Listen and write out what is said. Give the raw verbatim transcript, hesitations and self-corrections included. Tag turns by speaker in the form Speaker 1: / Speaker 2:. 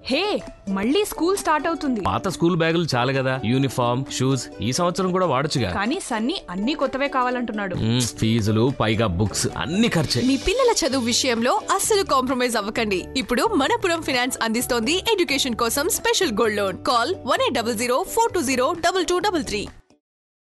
Speaker 1: హే, మళ్ళీ school start అవుతుంది.
Speaker 2: పాత స్కూల్ బ్యాగులు చాలు కదా, యూనిఫామ్ షూస్ ఈ సంవత్సరం కూడా వాడొచ్చుగా.
Speaker 1: కానీ సన్నీ అన్ని కొత్తవే కావాలంటున్నాడు.
Speaker 2: మ్మ్, ఫీజులు పైగా బుక్స్ అన్ని ఖర్చే.
Speaker 3: మీ పిల్లల చదువు విషయంలో అస్సలు కాంప్రమైజ్ అవ్వకండి. ఇప్పుడు మనపురం ఫైనాన్స్ అందిస్తోంది ఎడ్యుకేషన్ కోసం special gold loan. Call one eight double zero four two zero double two double three.